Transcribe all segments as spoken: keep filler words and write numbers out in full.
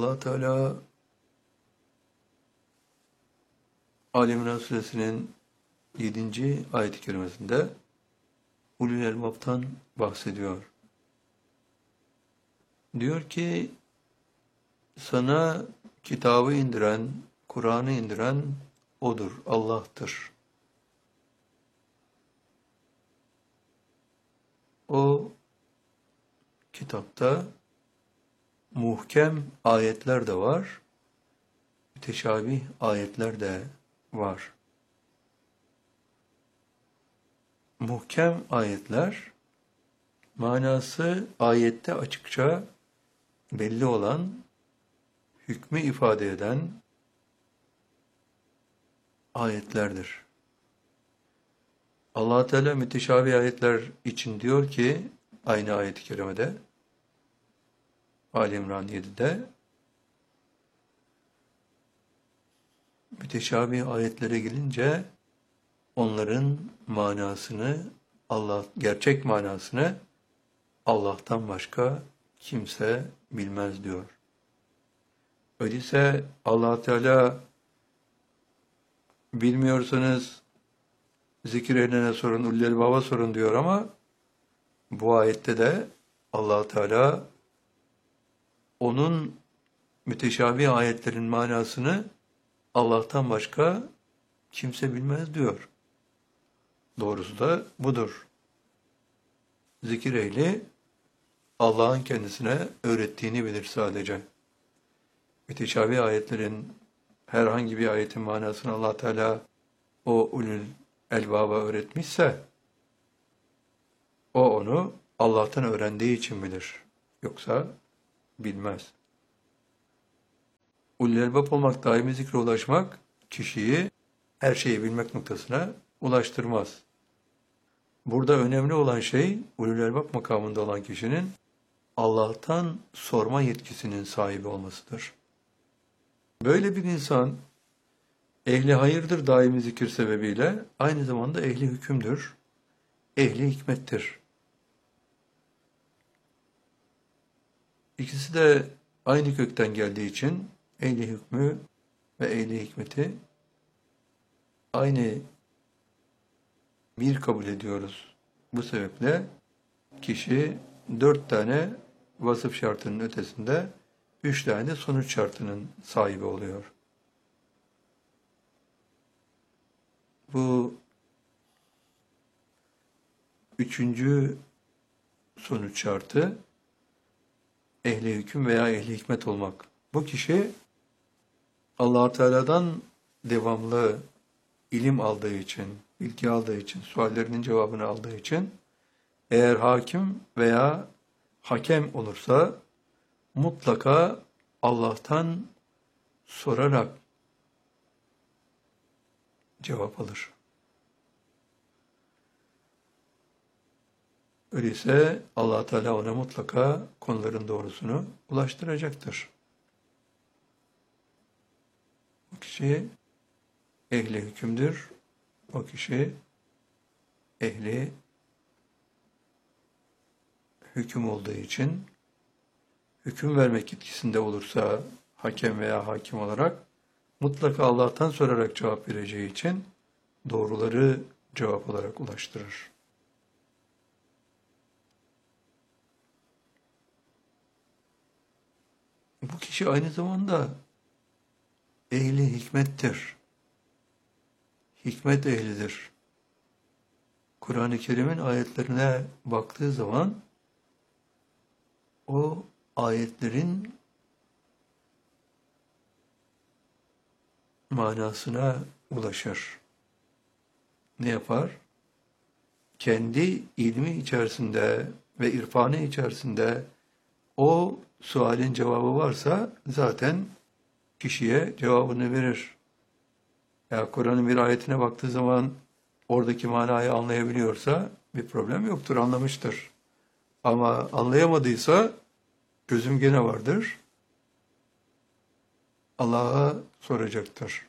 Allah Teala Ali İmran Suresinin yedinci ayet-i kerimesinde ulul elbaptan bahsediyor. Diyor ki, sana kitabı indiren, Kur'an'ı indiren O'dur, Allah'tır. O kitapta muhkem ayetler de var, müteşabih ayetler de var. Muhkem ayetler, manası ayette açıkça belli olan, hükmü ifade eden ayetlerdir. Allah Teala müteşabih ayetler için diyor ki, aynı ayet-i kerimede, Ali İmran yedide, müteşabih ayetlere gelince, onların manasını, Allah gerçek manasını Allah'tan başka kimse bilmez diyor. Öyleyse Allah Teala bilmiyorsanız zikir ehline sorun, ulul elbaba sorun diyor ama bu ayette de Allah Teala onun müteşabih ayetlerin manasını Allah'tan başka kimse bilmez diyor. Doğrusu da budur. Zikir ehli Allah'ın kendisine öğrettiğini bilir sadece. Müteşabih ayetlerin herhangi bir ayetin manasını Allah Teala o ulul elbaba öğretmişse o onu Allah'tan öğrendiği için bilir. Yoksa bilmez. Ulul elbab olmak, daimi zikre ulaşmak kişiyi her şeyi bilmek noktasına ulaştırmaz. Burada önemli olan şey ulul elbab makamında olan kişinin Allah'tan sorma yetkisinin sahibi olmasıdır. Böyle bir insan ehli hayırdır daimi zikir sebebiyle, aynı zamanda ehli hükümdür, ehli hikmettir. İkisi de aynı kökten geldiği için ehli hükmü ve ehli hikmeti aynı bir kabul ediyoruz. Bu sebeple kişi dört tane vasıf şartının ötesinde üç tane de sonuç şartının sahibi oluyor. Bu üçüncü sonuç şartı ehli hüküm veya ehli hikmet olmak. Bu kişi Allah Teala'dan devamlı ilim aldığı için, bilgi aldığı için, suallerinin cevabını aldığı için eğer hakim veya hakem olursa mutlaka Allah'tan sorarak cevap alır. Öyleyse Allah Teala ona mutlaka konuların doğrusunu ulaştıracaktır. O kişi ehli hükümdür. O kişi ehli hüküm olduğu için hüküm vermek yetkisinde olursa hakem veya hakim olarak mutlaka Allah'tan sorarak cevap vereceği için doğruları cevap olarak ulaştırır. Bu kişi aynı zamanda ehli hikmettir. Hikmet ehlidir. Kur'an-ı Kerim'in ayetlerine baktığı zaman o ayetlerin manasına ulaşır. Ne yapar? Kendi ilmi içerisinde ve irfanı içerisinde o sualin cevabı varsa zaten kişiye cevabını verir. Ya Kur'an'ın bir ayetine baktığı zaman oradaki manayı anlayabiliyorsa bir problem yoktur, anlamıştır. Ama anlayamadıysa çözüm gene vardır. Allah'a soracaktır.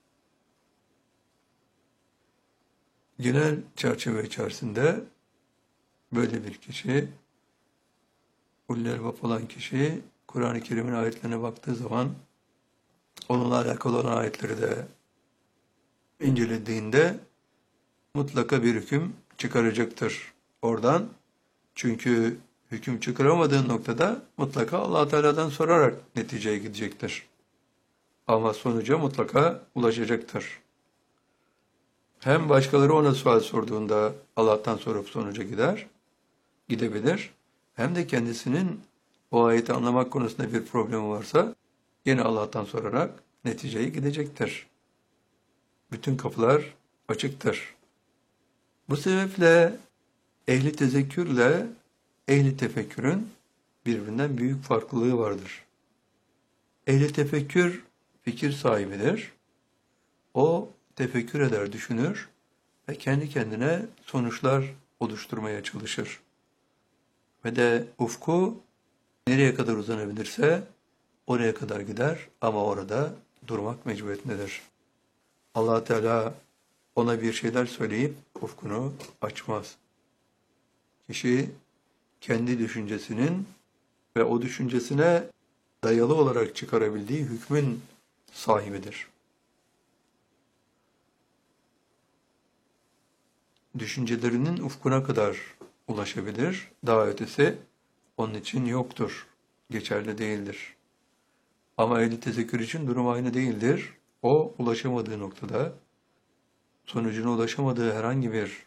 Genel çerçeve içerisinde böyle bir kişi, ulul elbab olan kişi Kur'an-ı Kerim'in ayetlerine baktığı zaman onunla alakalı olan ayetleri de incelediğinde mutlaka bir hüküm çıkaracaktır oradan. Çünkü hüküm çıkaramadığın noktada mutlaka Allah Teala'dan sorarak neticeye gidecektir. Ama sonuca mutlaka ulaşacaktır. Hem başkaları ona sual sorduğunda Allah'tan sorup sonuca gider, gidebilir. Hem de kendisinin o ayeti anlamak konusunda bir problemi varsa yine Allah'tan sorarak neticeye gidecektir. Bütün kapılar açıktır. Bu sebeple ehli tezekkürle ehli tefekkürün birbirinden büyük farklılığı vardır. Ehli tefekkür fikir sahibidir. O tefekkür eder, düşünür ve kendi kendine sonuçlar oluşturmaya çalışır. Ve de ufku nereye kadar uzanabilirse oraya kadar gider ama orada durmak mecburiyetindedir. Allah Teala ona bir şeyler söyleyip ufkunu açmaz. Kişi kendi düşüncesinin ve o düşüncesine dayalı olarak çıkarabildiği hükmün sahibidir. Düşüncelerinin ufkuna kadar ulaşabilir, daha ötesi onun için yoktur, geçerli değildir. Ama ehli tezekkür için durum aynı değildir. O ulaşamadığı noktada, sonucuna ulaşamadığı herhangi bir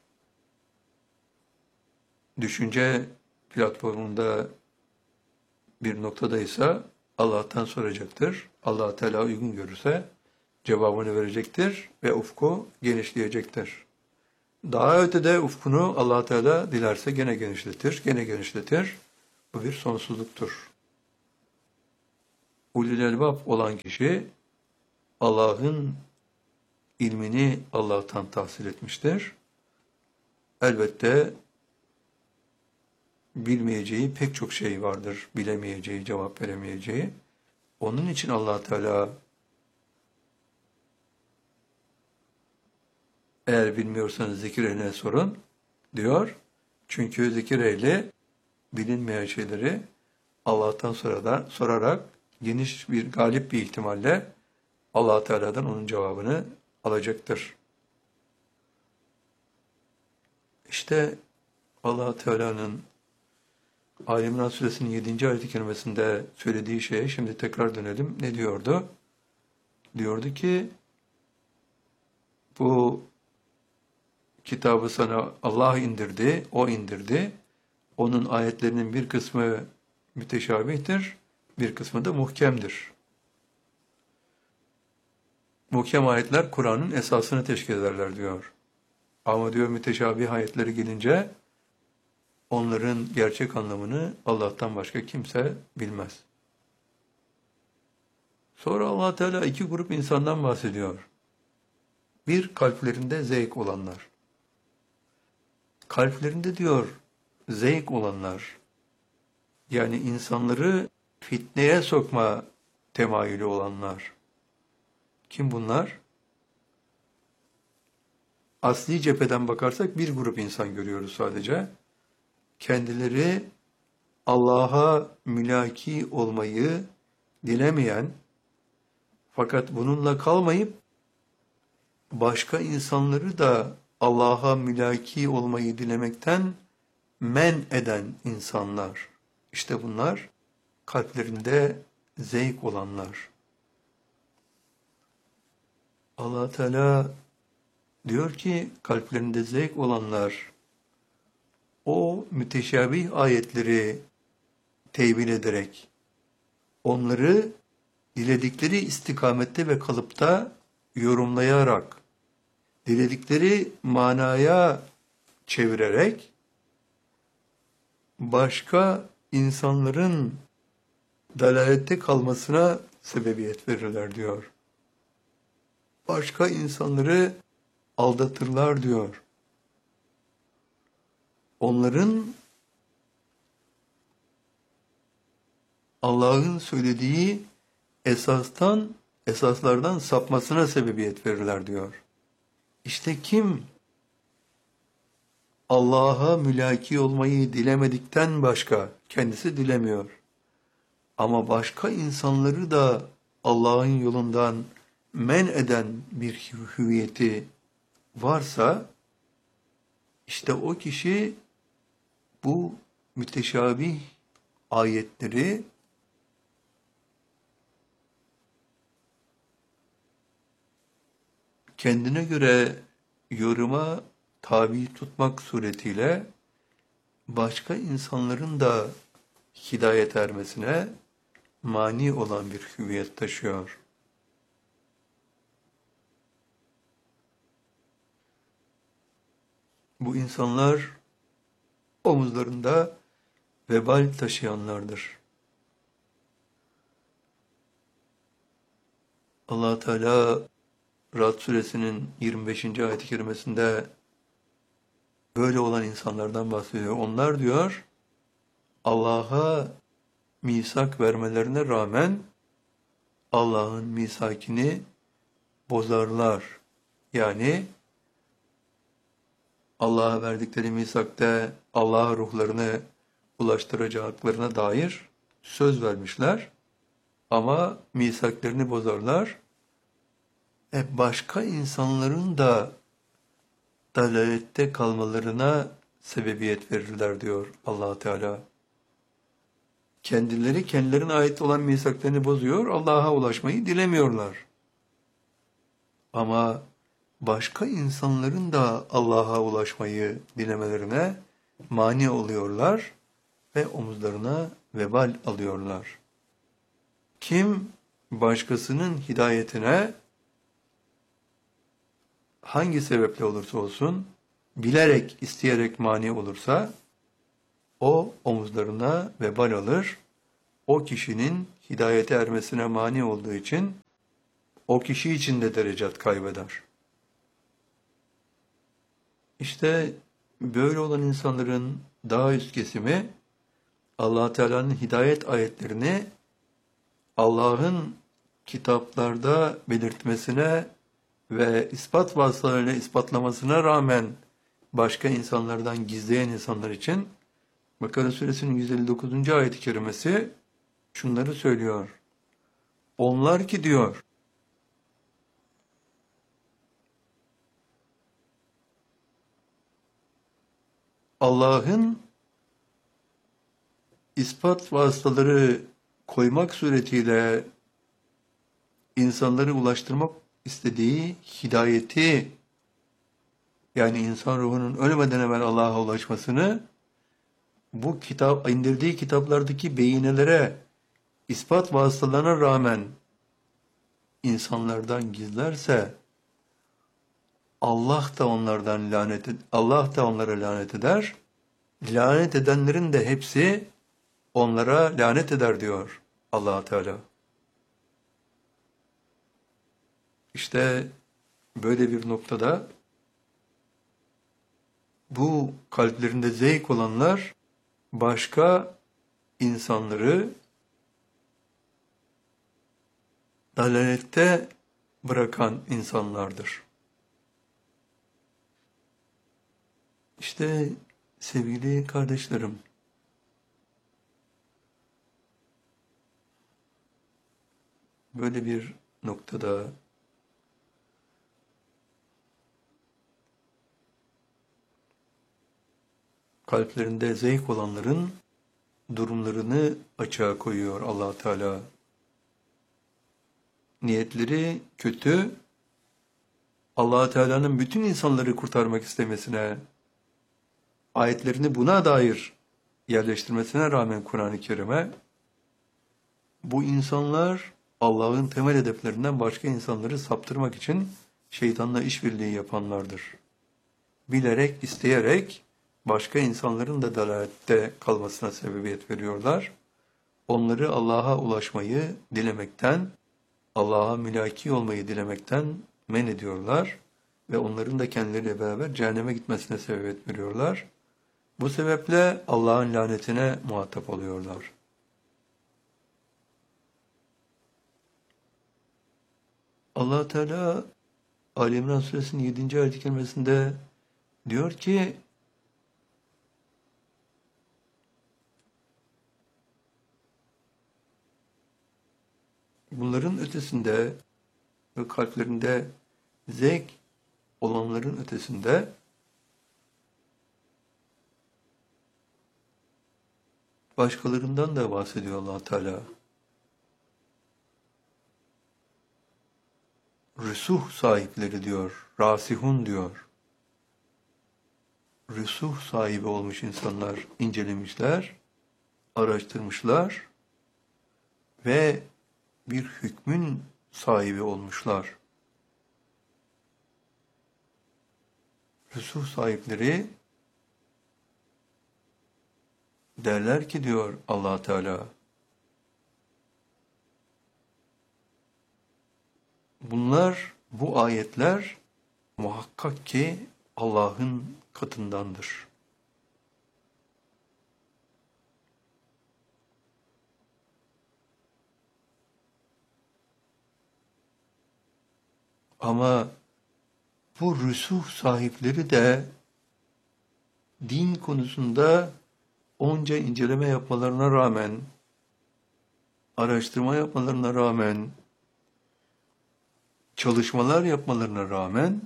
düşünce platformunda bir noktadaysa Allah'tan soracaktır. Allah Teala uygun görürse cevabını verecektir ve ufku genişleyecektir. Daha ötede ufkunu Allah Teala dilerse gene genişletir, gene genişletir. Bu bir sonsuzluktur. Ulul elbab olan kişi Allah'ın ilmini Allah'tan tahsil etmiştir. Elbette bilmeyeceği pek çok şey vardır, bilemeyeceği, cevap veremeyeceği. Onun için Allah Teala eğer bilmiyorsanız zikir ehline sorun diyor. Çünkü zikir ehli bilinmeyen şeyleri Allah'tan sorarak, sorarak geniş bir, galip bir ihtimalle Allah Teala'dan onun cevabını alacaktır. İşte Allah Teala'nın Ali İmran Suresinin yedinci ayet-i kerimesinde söylediği şeye şimdi tekrar dönelim. Ne diyordu? Diyordu ki bu kitabı sana Allah indirdi, o indirdi. Onun ayetlerinin bir kısmı müteşabihtir, bir kısmı da muhkemdir. Muhkem ayetler Kur'an'ın esasını teşkil ederler diyor. Ama diyor müteşabih ayetleri gelince onların gerçek anlamını Allah'tan başka kimse bilmez. Sonra Allah Teala iki grup insandan bahsediyor. Bir, kalplerinde zevk olanlar. Kalplerinde diyor zevk olanlar, yani insanları fitneye sokma temayülü olanlar. Kim bunlar? Asli cepheden bakarsak bir grup insan görüyoruz sadece. Kendileri Allah'a mülaki olmayı dilemeyen, fakat bununla kalmayıp başka insanları da Allah'a mülaki olmayı dilemekten men eden insanlar. İşte bunlar kalplerinde zevk olanlar. Allah Teala diyor ki kalplerinde zevk olanlar o müteşabih ayetleri tevil ederek onları diledikleri istikamette ve kalıpta yorumlayarak, diledikleri manaya çevirerek başka insanların dalalette kalmasına sebebiyet verirler diyor. Başka insanları aldatırlar diyor. Onların Allah'ın söylediği esastan, esaslardan sapmasına sebebiyet verirler diyor. İşte kim Allah'a mülaki olmayı dilemedikten başka, kendisi dilemiyor, Ama başka insanları da Allah'ın yolundan men eden bir hüviyeti varsa, işte o kişi bu müteşabih ayetleri kendine göre yoruma tabi tutmak suretiyle başka insanların da hidayet ermesine mani olan bir hüviyet taşıyor. Bu insanlar omuzlarında vebal taşıyanlardır. Allah Teala Ra'd suresinin yirmi beşinci ayet-i kerimesinde böyle olan insanlardan bahsediyor. Onlar diyor, Allah'a misak vermelerine rağmen Allah'ın misakini bozarlar. Yani Allah'a verdikleri misakta Allah'a ruhlarını ulaştıracaklarına dair söz vermişler. Ama misaklarını bozarlar. E başka insanların da dalalette kalmalarına sebebiyet verirler diyor Allah Teala. Kendileri kendilerine ait olan misaklarını bozuyor, Allah'a ulaşmayı dilemiyorlar. Ama başka insanların da Allah'a ulaşmayı dilemelerine mani oluyorlar ve omuzlarına vebal alıyorlar. Kim başkasının hidayetine hangi sebeple olursa olsun bilerek, isteyerek mani olursa o omuzlarına vebal alır. O kişinin hidayete ermesine mani olduğu için o kişi için de derecat kaybeder. İşte böyle olan insanların daha üst kesimi Allah Teala'nın hidayet ayetlerini Allah'ın kitaplarda belirtmesine ve ispat vasıtalarıyla ispatlamasına rağmen başka insanlardan gizleyen insanlar için Bakara suresinin yüz elli dokuzuncu ayet-i kerimesi şunları söylüyor. Onlar ki diyor, Allah'ın ispat vasıtaları koymak suretiyle insanları ulaştırmak istediği hidayeti, yani insan ruhunun ölmeden evvel Allah'a ulaşmasını bu kitap, indirdiği kitaplardaki beyinelere, ispat vasıtalarına rağmen insanlardan gizlerse Allah da onlardan lanet Allah da onlara lanet eder. Lanet edenlerin de hepsi onlara lanet eder diyor Allah Teala. İşte böyle bir noktada bu kalplerinde zevk olanlar başka insanları dalalette bırakan insanlardır. İşte sevgili kardeşlerim, böyle bir noktada kalplerinde zevk olanların durumlarını açığa koyuyor Allah Teala. Niyetleri kötü, Allah Teala'nın bütün insanları kurtarmak istemesine, ayetlerini buna dair yerleştirmesine rağmen Kur'an-ı Kerim'e, bu insanlar Allah'ın temel hedeflerinden başka insanları saptırmak için şeytanla işbirliği yapanlardır. Bilerek, isteyerek başka insanların da dalalette kalmasına sebebiyet veriyorlar. Onları Allah'a ulaşmayı dilemekten, Allah'a mülaki olmayı dilemekten men ediyorlar ve onların da kendileriyle beraber cehenneme gitmesine sebebiyet veriyorlar. Bu sebeple Allah'ın lanetine muhatap oluyorlar. Allah Teala Ali İmran suresinin yedinci ayet-i kerimesinde diyor ki, bunların ötesinde ve kalplerinde zevk olanların ötesinde başkalarından da bahsediyor Allah Teala. Rüsuh sahipleri diyor, rasihun diyor. Rüsuh sahibi olmuş insanlar incelemişler, araştırmışlar ve bir hükmün sahibi olmuşlar. Rüsuh sahipleri derler ki diyor Allah Teala, bunlar, bu ayetler muhakkak ki Allah'ın katındandır. Ama bu rüsuh sahipleri de din konusunda onca inceleme yapmalarına rağmen, araştırma yapmalarına rağmen, çalışmalar yapmalarına rağmen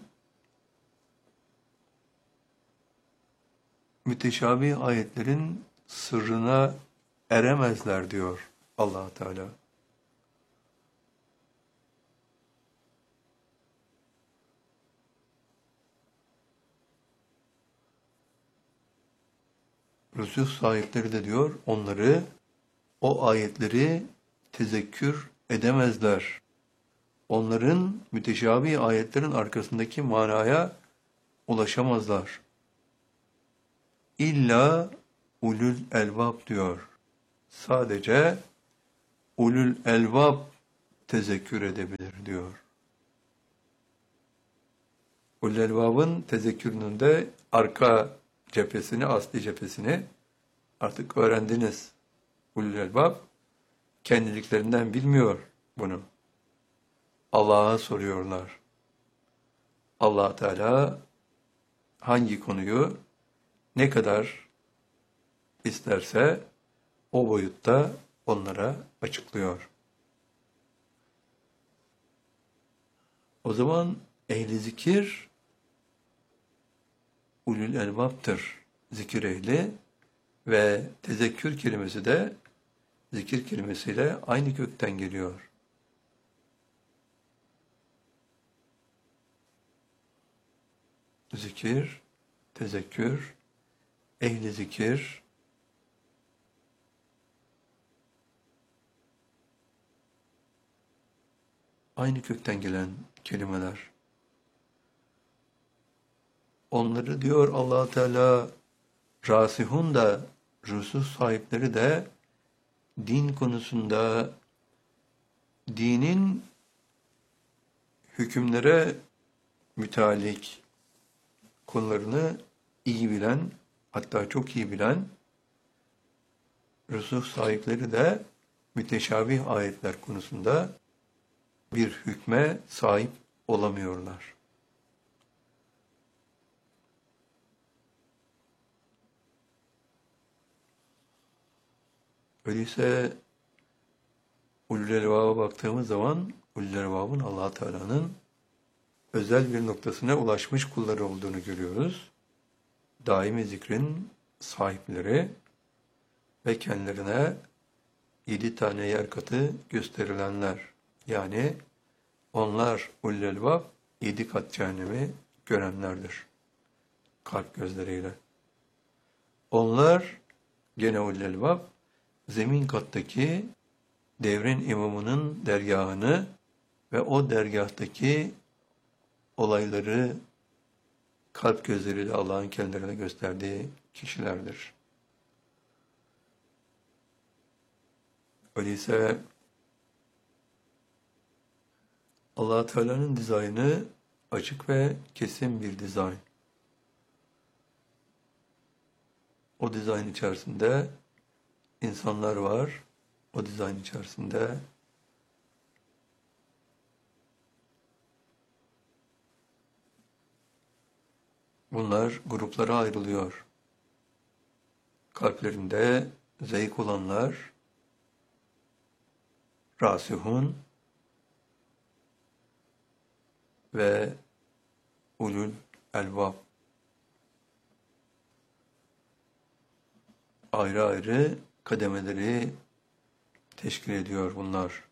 müteşabih ayetlerin sırrına eremezler diyor Allah Teala. Rüsuh sahipleri de diyor onları, o ayetleri tezekkür edemezler. Onların müteşabih ayetlerin arkasındaki manaya ulaşamazlar. İlla ulul elbab diyor. Sadece ulul elbab tezekkür edebilir diyor. Ulul elbabın tezekkürünün de arka cephesini, asli cephesini artık öğrendiniz. Ulul elbab kendiliklerinden bilmiyor bunu. Allah'a soruyorlar. Allah Teala hangi konuyu ne kadar isterse o boyutta onlara açıklıyor. O zaman ehli zikir ulul elbaptır. Zikir ehli ve tezekkür kelimesi de zikir kelimesiyle aynı kökten geliyor. Zikir, tezekkür, ehli zikir, aynı kökten gelen kelimeler. Onları diyor Allah Teala, rasihun da, rüsuh sahipleri de din konusunda dinin hükümlere mütalik konularını iyi bilen, hatta çok iyi bilen rüsuh sahipleri de müteşabih ayetler konusunda bir hükme sahip olamıyorlar. Öyleyse ulul elbaba baktığımız zaman ulul elbabın Allah Teala'nın özel bir noktasına ulaşmış kulları olduğunu görüyoruz. Daimi zikrin sahipleri ve kendilerine yedi tane yer katı gösterilenler. Yani onlar ulul elbab yedi kat cehennemi görenlerdir. Kalp gözleriyle. Onlar gene ulul elbab zemin kattaki devrin imamının dergahını ve o dergahtaki olayları kalp gözleriyle Allah'ın kendilerine gösterdiği kişilerdir. Öyleyse Allah Teala'nın dizaynı açık ve kesin bir dizayn. O dizayn içerisinde insanlar var. O dizayn içerisinde bunlar gruplara ayrılıyor. Kalplerinde zevk olanlar, rasihun, ve ulul elbab. Ayrı ayrı kademeleri teşkil ediyor bunlar.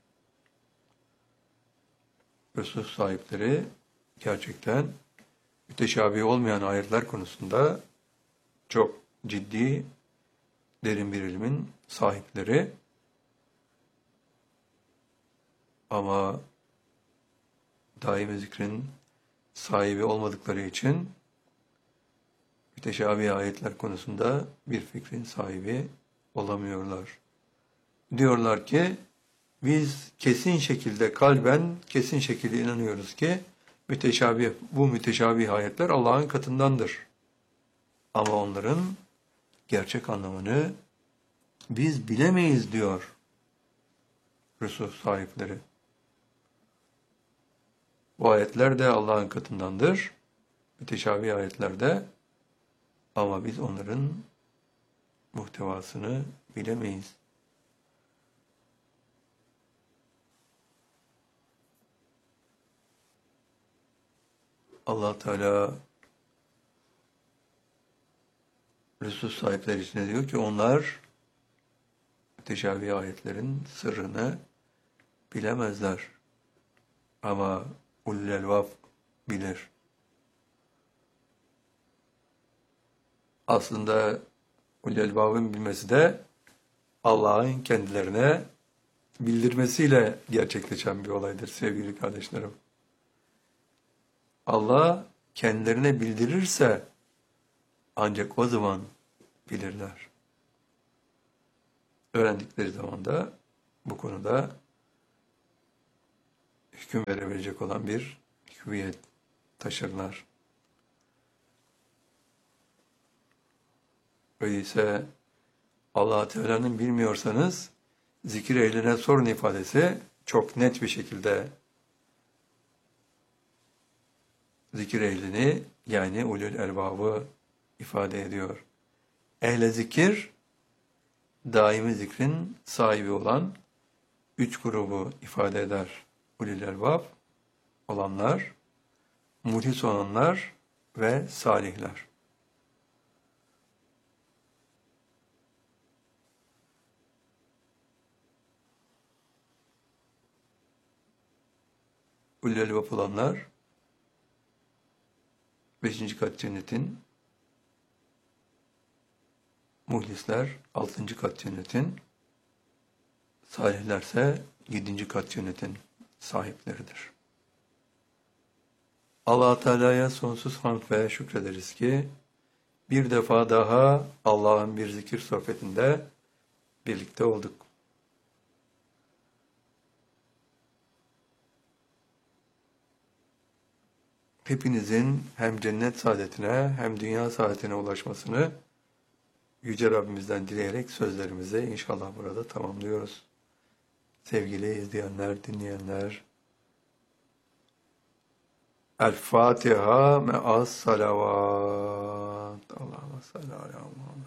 Resul sahipleri gerçekten müteşabih olmayan ayetler konusunda çok ciddi, derin bir ilmin sahipleri. Ama daimi zikrin sahibi olmadıkları için müteşabih ayetler konusunda bir fikrin sahibi olamıyorlar. Diyorlar ki biz kesin şekilde kalben kesin şekilde inanıyoruz ki müteşabih, bu müteşabih ayetler Allah'ın katındandır. Ama onların gerçek anlamını biz bilemeyiz diyor Resul sahipleri. Bu ayetler de Allah'ın katındandır. Müteşabih ayetler de, ama biz onların muhtevasını bilemeyiz. Allah Teala Resul sahipleri için diyor ki onlar müteşabih ayetlerin sırrını bilemezler. Ama ulul elbab bilir. Aslında ulul elbabın bilmesi de Allah'ın kendilerine bildirmesiyle gerçekleşen bir olaydır sevgili kardeşlerim. Allah kendilerine bildirirse ancak o zaman bilirler. Öğrendikleri zaman da bu konuda hüküm verebilecek olan bir hüviyet taşırlar. Öyleyse Allah Teala'nın bilmiyorsanız zikir ehline sorun ifadesi çok net bir şekilde zikir ehlini yani ulul elbabı ifade ediyor. Ehl-i zikir daimi zikrin sahibi olan üç grubu ifade eder. Ulul elbab olanlar, muhlis olanlar ve salihler. Ulul elbab olanlar beşinci kat cennetin, muhlisler altıncı kat cennetin, salihlerse yedinci kat cennetin sahipleridir. Allah Teala'ya sonsuz hamd ve şükrederiz ki bir defa daha Allah'ın bir zikir sohbetinde birlikte olduk. Hepinizin hem cennet saadetine hem dünya saadetine ulaşmasını Yüce Rabbimizden dileyerek sözlerimizi inşallah burada tamamlıyoruz. Sevgili izleyenler, dinleyenler, El Fatiha me'as salavat. Allahümme salli ala Muhammed.